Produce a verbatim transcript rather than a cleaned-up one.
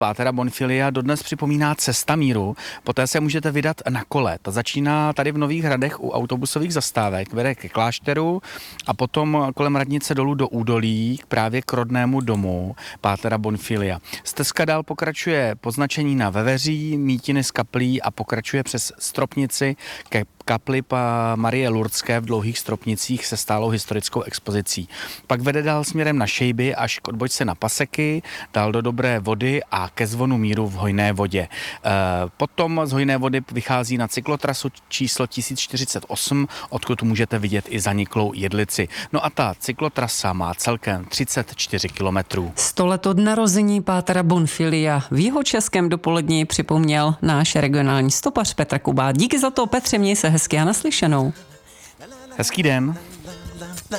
Pátera Bonfilia dodnes připomíná cesta míru, poté se můžete vydat na kole. Ta začíná tady v Nových Hradech u autobusových zastávek, vede ke klášteru a potom kolem radnice dolů do údolí, právě k rodnému domu Pátera Bonfilia. Stezka dál pokračuje poznačení na Veveří, Mítiny z kaplí a pokračuje přes Stropnici ke kapli Marie Lurdské v Dlouhých Stropnicích se stálou historickou expozicí. Pak vede dál směrem na Šejby až k odbočce na Paseky, dál do Dobré Vody a ke zvonu míru v Hojné Vodě. Potom z Hojné Vody vychází na cyklotrasu číslo tisíc čtyřicet osm, odkud můžete vidět i zaniklou Jedlici. No a ta cyklotrasa má celkem třicet čtyři kilometrů. Sto let od narození Pátera Bonfilia v jihočeském dopolední připomněl náš regionální stopař Petr Kubá. Díky za to, Petře, měj se hezky a naslyšenou. Hezký den.